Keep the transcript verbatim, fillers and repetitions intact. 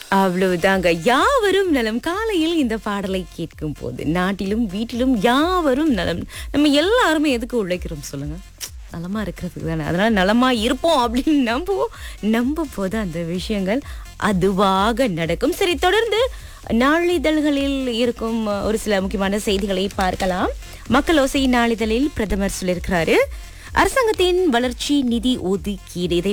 அவ்வளவுதாங்க. யாவரும் நலம். காலையில் இந்த பாடலை கேட்கும் போது நாட்டிலும் வீட்டிலும் யாவரும் நலம். நம்ம எல்லாருமே எதுக்கு உழைக்கிறோம் சொல்லுங்க? நலமா இருக்கிறதுக்கு தானே. அதனால நலமா இருப்போம் அப்படின்னு நம்புவோம். நம்பும் போது அந்த விஷயங்கள் அதுவாக நடக்கும். சரி, தொடர்ந்து நாளிதழ்களில் இருக்கும் ஒரு சில முக்கியமான செய்திகளை பார்க்கலாம். மக்களோசை நாளிதழில் பிரதமர் சொல்லியிருக்கிறாரு, அரசாங்கத்தின் வளர்ச்சி நிதி ஒதுக்கீடு இதை